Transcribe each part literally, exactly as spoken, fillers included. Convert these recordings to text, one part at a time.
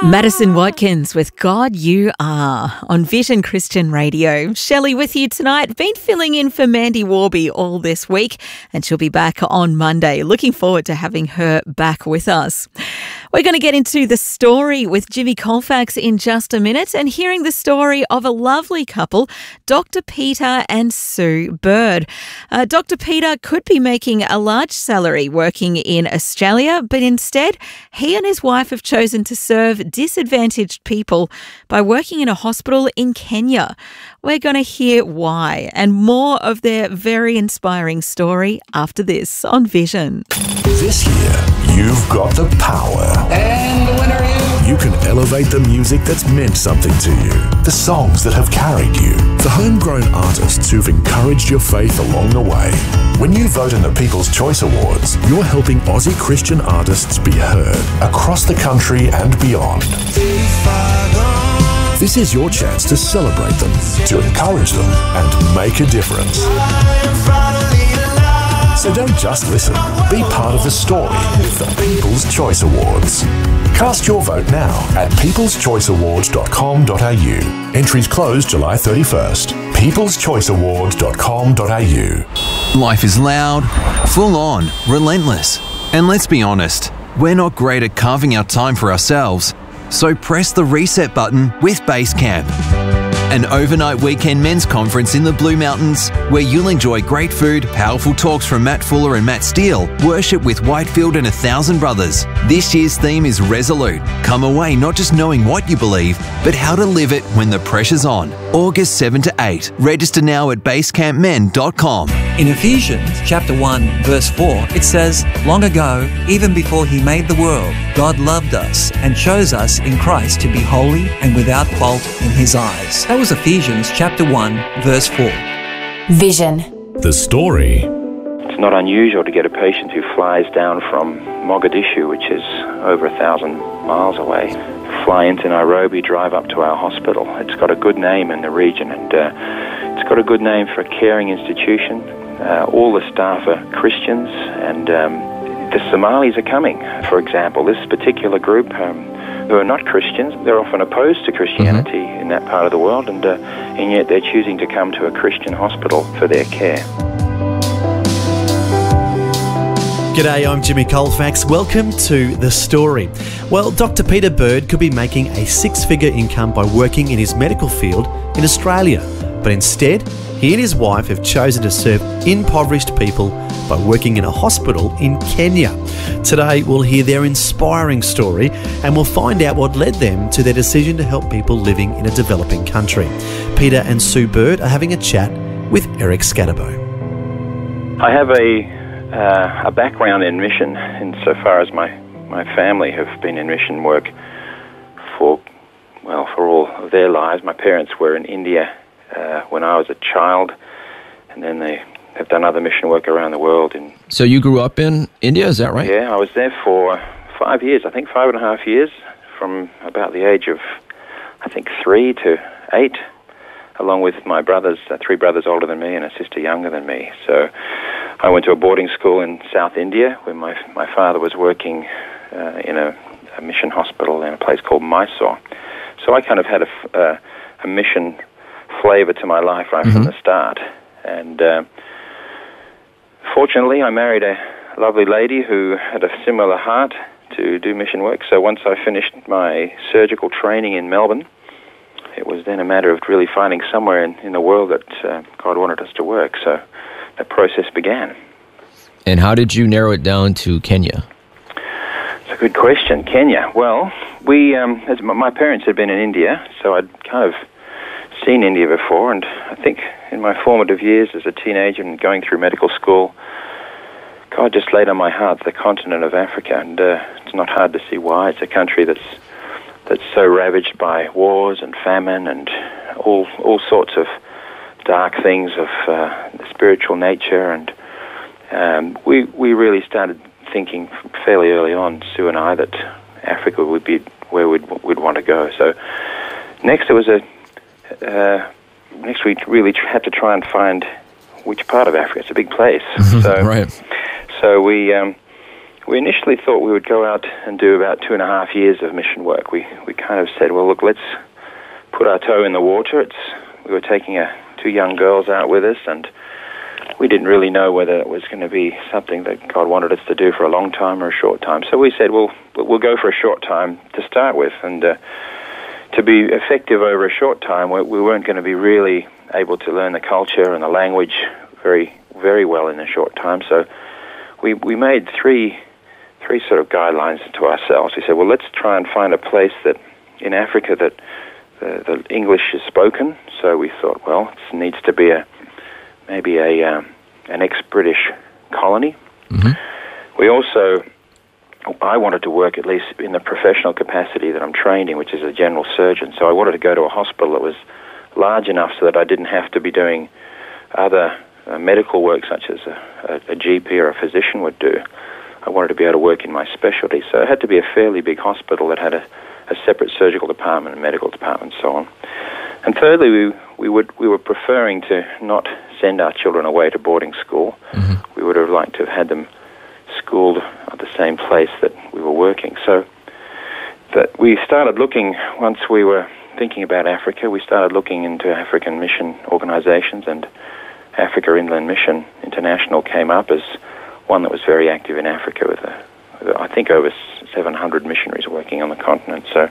Madison Watkins with God You Are on Vision Christian Radio. Shelley with you tonight. Been filling in for Mandy Warby all this week, and she'll be back on Monday. Looking forward to having her back with us. We're going to get into the story with Jimmy Colfax in just a minute and hearing the story of a lovely couple, Doctor Peter and Sue Bird. Uh, Doctor Peter could be making a large salary working in Australia, but instead he and his wife have chosen to serve disadvantaged people by working in a hospital in Kenya. We're going to hear why and more of their very inspiring story after this on Vision. This year, you've got the power. And the winner is... You can elevate the music that's meant something to you, the songs that have carried you, the homegrown artists who've encouraged your faith along the way. When you vote in the People's Choice Awards, you're helping Aussie Christian artists be heard across the country and beyond. This is your chance to celebrate them, to encourage them, and make a difference. So don't just listen, be part of the story with the People's Choice Awards. Cast your vote now at peoples choice awards dot com dot a u. Entries close July thirty-first. peoples choice awards dot com dot a u. Life is loud, full on, relentless. And let's be honest, we're not great at carving out time for ourselves. So press the reset button with Basecamp, an overnight weekend men's conference in the Blue Mountains where you'll enjoy great food, powerful talks from Matt Fuller and Matt Steele, worship with Whitefield and a thousand brothers. This year's theme is Resolute. Come away not just knowing what you believe, but how to live it when the pressure's on. August seventh to eighth. Register now at basecamp men dot com. In Ephesians chapter one, verse four, it says, "Long ago, even before he made the world, God loved us and chose us in Christ to be holy and without fault in his eyes." That was Ephesians chapter one, verse four. Vision. The story. It's not unusual to get a patient who flies down from Mogadishu, which is over a thousand miles away, fly into Nairobi, drive up to our hospital. It's got a good name in the region, and uh, it's got a good name for a caring institution. Uh, all the staff are Christians, and um, the Somalis are coming, for example. This particular group, um, who are not Christians, they're often opposed to Christianity mm-hmm. in that part of the world, and, uh, and yet they're choosing to come to a Christian hospital for their care. G'day, I'm Jimmy Colfax. Welcome to The Story. Well, Doctor Peter Bird could be making a six-figure income by working in his medical field in Australia, but instead, he and his wife have chosen to serve impoverished people by working in a hospital in Kenya. Today, we'll hear their inspiring story and we'll find out what led them to their decision to help people living in a developing country. Peter and Sue Bird are having a chat with Eric Scatterbo. I have a uh, a background in mission insofar as my, my family have been in mission work for, well, for all of their lives. My parents were in India uh, when I was a child, and then they have done other mission work around the world. In So you grew up in India, is that right? Yeah, I was there for five years, I think five and a half years, from about the age of, I think, three to eight, along with my brothers, uh, three brothers older than me and a sister younger than me. So I went to a boarding school in South India where my my father was working uh, in a, a mission hospital in a place called Mysore. So I kind of had a, uh, a mission flavor to my life right mm-hmm. from the start. And uh, fortunately, I married a lovely lady who had a similar heart to do mission work. So once I finished my surgical training in Melbourne, it was then a matter of really finding somewhere in, in the world that uh, God wanted us to work. So the process began. And how did you narrow it down to Kenya? It's a good question. Kenya. Well, we, um, as my parents had been in India, so I'd kind of seen India before, and I think in my formative years as a teenager and going through medical school, God just laid on my heart the continent of Africa, and uh, it's not hard to see why. It's a country that's that's so ravaged by wars and famine and all all sorts of dark things of uh, the spiritual nature, and um, we we really started thinking fairly early on, Sue and I, that Africa would be where we'd we'd want to go. So next there was a uh, next we really had to try and find which part of Africa. It's a big place, so right. so we um, we initially thought we would go out and do about two and a half years of mission work. We we kind of said, well, look, let's put our toe in the water. It's we were taking a, two young girls out with us, and we didn't really know whether it was going to be something that God wanted us to do for a long time or a short time. So we said, well, we'll go for a short time to start with, and uh, to be effective over a short time, we, we weren't going to be really able to learn the culture and the language very, very well in a short time. So we we made three three sort of guidelines to ourselves. We said, well, let's try and find a place that in Africa that the, the English is spoken. So we thought, well, it needs to be a maybe a um, an ex-British colony. Mm-hmm. We also, I wanted to work at least in the professional capacity that I'm trained in, which is a general surgeon. So I wanted to go to a hospital that was large enough so that I didn't have to be doing other uh, medical work such as a, a, a G P or a physician would do. I wanted to be able to work in my specialty. So it had to be a fairly big hospital that had a, a separate surgical department and medical department and so on. And thirdly, we we would we were preferring to not send our children away to boarding school. Mm-hmm. We would have liked to have had them schooled at the same place that we were working. So that we started looking, once we were thinking about Africa, we started looking into African mission organizations, and Africa Inland Mission International came up as one that was very active in Africa with, a, with a, I think over seven hundred missionaries working on the continent. So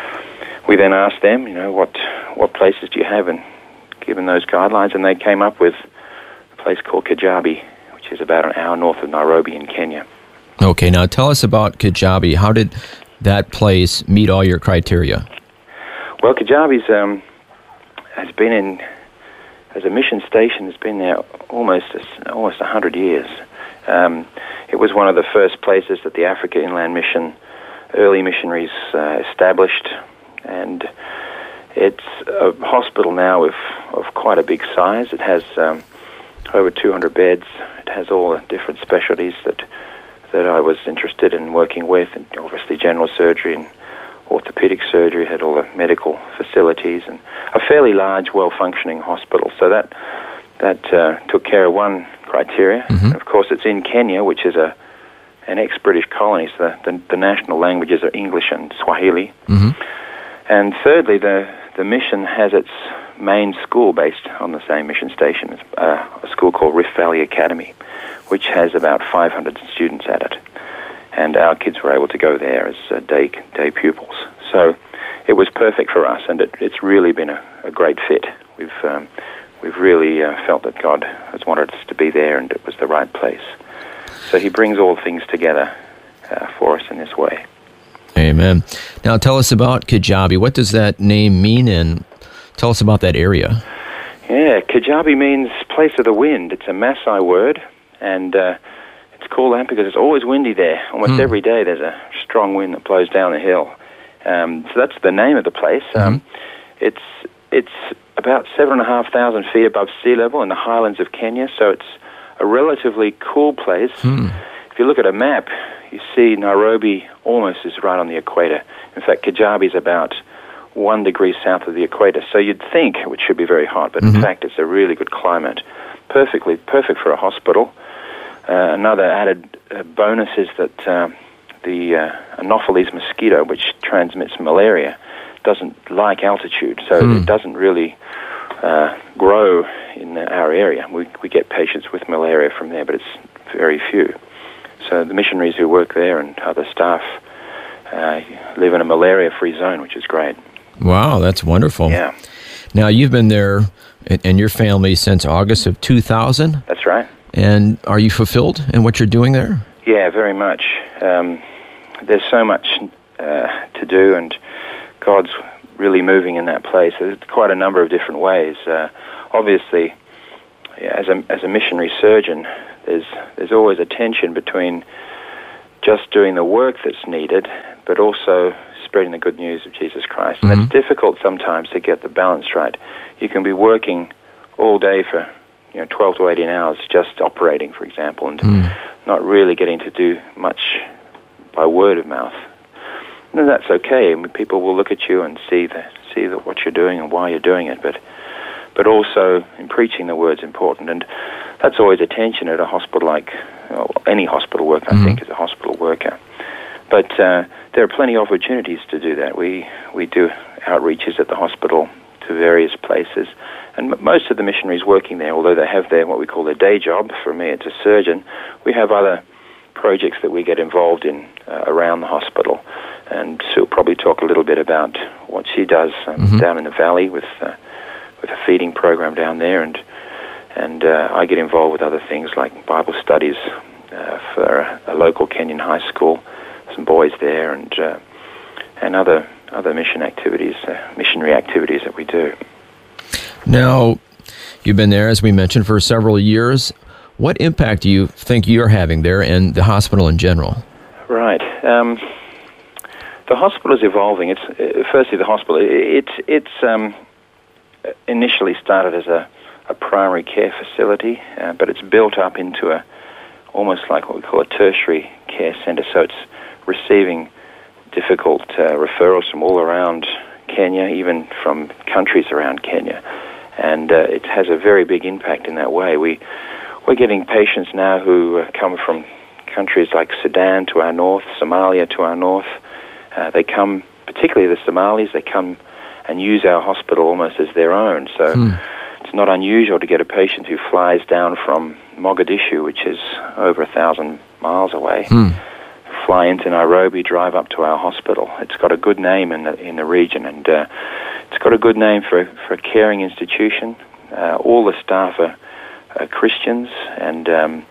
we then asked them, you know, what what places do you have, and given those guidelines, and they came up with a place called Kijabi, which is about an hour north of Nairobi in Kenya. Okay, now tell us about Kijabi. How did that place meet all your criteria? Well, Kijabi's um, has been in, as a mission station, has been there almost almost one hundred years. Um, it was one of the first places that the Africa Inland Mission early missionaries uh, established, and it's a hospital now of, of quite a big size. It has um, over two hundred beds. It has all the different specialties that that I was interested in working with, and obviously general surgery and orthopedic surgery. It had all the medical facilities and a fairly large, well-functioning hospital. So that that uh, took care of one criteria. Mm-hmm. And of course, it's in Kenya, which is a an ex-British colony, so the, the, the national languages are English and Swahili. Mm-hmm. And thirdly, the, the mission has its main school based on the same mission station. It's uh, a school called Rift Valley Academy, which has about five hundred students at it. And our kids were able to go there as uh, day day pupils. So it was perfect for us, and it, it's really been a, a great fit. We've um, we've really uh, felt that God has wanted us to be there, and it was the right place. So He brings all things together uh, for us in this way. Amen. Now tell us about Kijabi. What does that name mean, and tell us about that area? Yeah, Kijabi means place of the wind. It's a Maasai word, and uh, it's called that because it's always windy there. Almost Hmm. every day there's a strong wind that blows down the hill. Um, so that's the name of the place. Um, it's it's about seven and a half thousand feet above sea level in the highlands of Kenya, so it's a relatively cool place. Hmm. If you look at a map, you see Nairobi almost is right on the equator. In fact, Kijabi is about one degree south of the equator, so you'd think it should be very hot, but Mm-hmm. in fact it's a really good climate. Perfectly, perfect for a hospital. Uh, another added uh, bonus is that uh, the uh, Anopheles mosquito, which transmits malaria, doesn't like altitude, so Hmm. it doesn't really uh, grow in our area. We, we get patients with malaria from there, but it's very few. So the missionaries who work there and other staff uh, live in a malaria-free zone, which is great. Wow, that's wonderful. Yeah, Now, you've been there and and your family since August of two thousand. that's right. And are you fulfilled in what you're doing there? Yeah, very much. Um, there's so much uh, to do, and God's really moving in that place. There's quite a number of different ways. Uh, obviously, yeah, as a as a missionary surgeon, there's there's always a tension between just doing the work that's needed, but also spreading the good news of Jesus Christ. And Mhm. it's difficult sometimes to get the balance right. You can be working all day for you know twelve to eighteen hours just operating, for example, and Mm. not really getting to do much by word of mouth. No, that's okay. I mean, people will look at you and see the, see the, what you're doing and why you're doing it, but but also in preaching the word's important. And that's always a tension at a hospital like, well, any hospital worker, I mm-hmm. think, is a hospital worker. But uh, there are plenty of opportunities to do that. We we do outreaches at the hospital to various places, and m- most of the missionaries working there, although they have their what we call their day job, for me it's a surgeon, we have other projects that we get involved in uh, around the hospital, and she'll probably talk a little bit about what she does um, mm-hmm. down in the valley with uh, with a feeding program down there, and and uh, I get involved with other things like Bible studies uh, for a, a local Kenyan high school, some boys there, and uh, and other other mission activities, uh, missionary activities that we do. Now, you've been there, as we mentioned, for several years. What impact do you think you're having there and the hospital in general? Right. Um, the hospital is evolving. It's uh, firstly the hospital. It's it's um, initially started as a, a primary care facility, uh, but it's built up into a almost like what we call a tertiary care centre. So it's receiving difficult uh, referrals from all around Kenya, even from countries around Kenya, and uh, it has a very big impact in that way. We we're getting patients now who uh, come from countries like Sudan to our north, Somalia to our north. Uh, they come, particularly the Somalis, they come and use our hospital almost as their own. So hmm. it's not unusual to get a patient who flies down from Mogadishu, which is over a thousand miles away. Hmm. Fly into Nairobi, drive up to our hospital. It's got a good name in the in the region, and uh, it's got a good name for for a caring institution. Uh, all the staff are, are Christians, and um,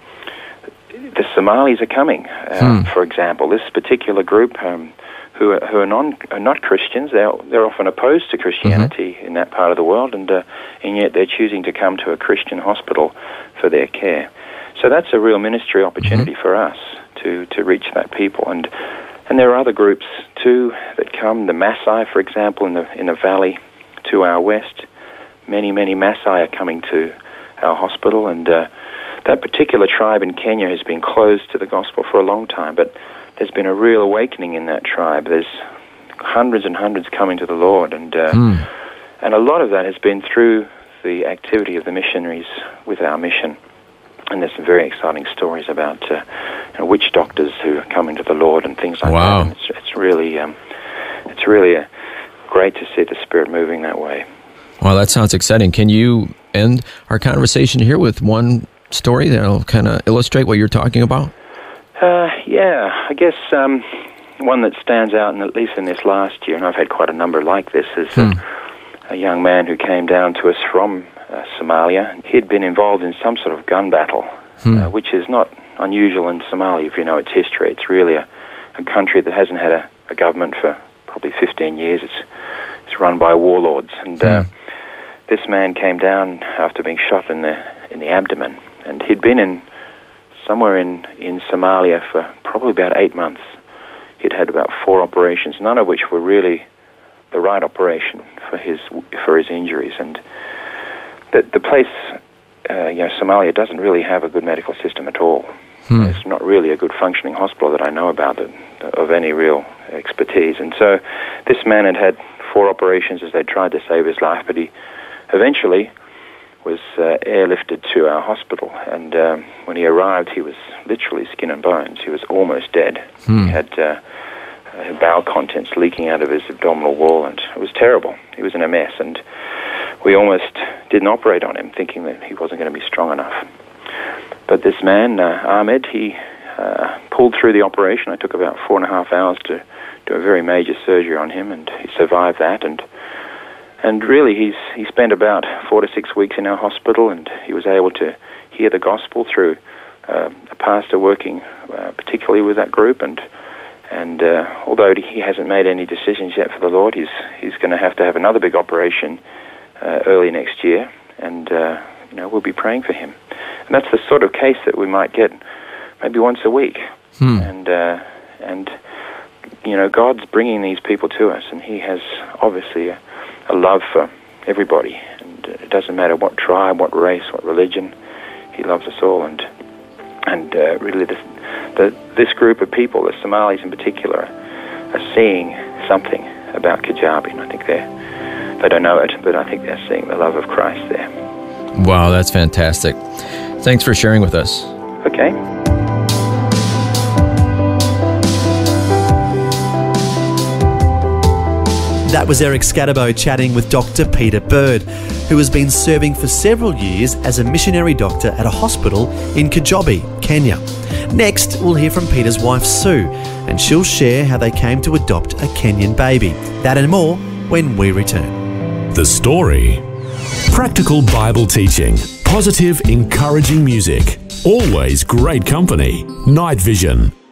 the Somalis are coming. Uh, hmm. For example, this particular group um, who are, who are non are not Christians, they're they're often opposed to Christianity mm-hmm. in that part of the world, and uh, and yet they're choosing to come to a Christian hospital for their care. So that's a real ministry opportunity mm-hmm. for us to, to reach that people. And and there are other groups too that come. The Maasai, for example, in the in the valley to our west, many, many Maasai are coming to our hospital, and uh, that particular tribe in Kenya has been closed to the gospel for a long time, but there's been a real awakening in that tribe. There's hundreds and hundreds coming to the Lord, and uh, mm. and a lot of that has been through the activity of the missionaries with our mission. And there's some very exciting stories about uh, you know, witch doctors who are coming to the Lord and things like wow. that. And it's, it's really, um, it's really uh, great to see the Spirit moving that way. Well, that sounds exciting. Can you end our conversation here with one story that'll kind of illustrate what you're talking about? Uh, yeah, I guess um, one that stands out, and at least in this last year, and I've had quite a number like this, is hmm. a, a young man who came down to us from Uh, Somalia. He'd been involved in some sort of gun battle, hmm. uh, which is not unusual in Somalia if you know its history. It's really a, a country that hasn't had a, a government for probably fifteen years. It's it's run by warlords, and hmm. uh, this man came down after being shot in the in the abdomen, and he'd been in somewhere in, in Somalia for probably about eight months. He'd had about four operations, none of which were really the right operation for his for his injuries, and The, the place, uh, you know, Somalia doesn't really have a good medical system at all. Hmm. It's not really a good functioning hospital that I know about that, of any real expertise. And so this man had had four operations as they tried to save his life, but he eventually was uh, airlifted to our hospital. And um, when he arrived, he was literally skin and bones. He was almost dead. Hmm. He had uh, bowel contents leaking out of his abdominal wall, and it was terrible. He was in a mess, and we almost didn't operate on him, thinking that he wasn't going to be strong enough. But this man, uh, Ahmed, he uh, pulled through the operation. It took about four and a half hours to do a very major surgery on him, and he survived that. And and really, he's he spent about four to six weeks in our hospital, and he was able to hear the gospel through uh, a pastor working uh, particularly with that group. And and uh, although he hasn't made any decisions yet for the Lord, he's he's going to have to have another big operation Uh, early next year, and uh, you know we'll be praying for him. And that's the sort of case that we might get maybe once a week. Hmm. And uh, and you know God's bringing these people to us, and He has obviously a, a love for everybody, and it doesn't matter what tribe, what race, what religion. He loves us all, and and uh, really this, the, this group of people, the Somalis in particular, are seeing something about Kajabi, and I think they're They don't know it, but I think they're seeing the love of Christ there. Wow, that's fantastic. Thanks for sharing with us. Okay. That was Eric Scatterbo chatting with Doctor Peter Bird, who has been serving for several years as a missionary doctor at a hospital in Kajobi, Kenya. Next, we'll hear from Peter's wife Sue, and she'll share how they came to adopt a Kenyan baby. That and more when we return. The Story. Practical Bible teaching, positive, encouraging music, always great company. Night Vision.